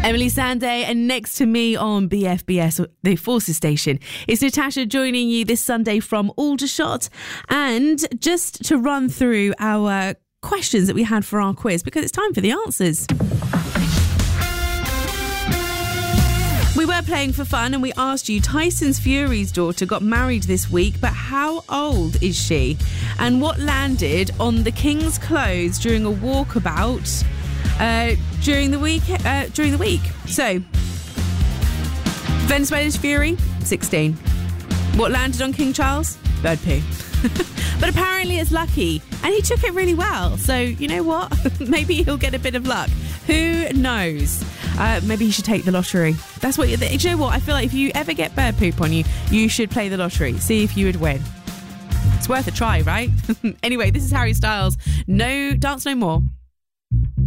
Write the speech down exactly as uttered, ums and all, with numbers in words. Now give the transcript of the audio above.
Emily Sandé, and next to me on B F B S, the Forces Station, is Natasha, joining you this Sunday from Aldershot. And just to run through our questions that we had for our quiz, because it's time for the answers. We were playing for fun and we asked you, Tyson Fury's daughter got married this week, but how old is she? And what landed on the King's clothes during a walkabout uh, during the week? Uh, during the week. So, Venezuela's Fury, sixteen. What landed on King Charles? Bird poo. But apparently it's lucky, and he took it really well. So, you know what? Maybe he'll get a bit of luck. Who knows? Uh, maybe he should take the lottery. That's what you, do you know what? I feel like if you ever get bird poop on you, you should play the lottery. See if you would win. It's worth a try, right? Anyway, this is Harry Styles. No Dance No More.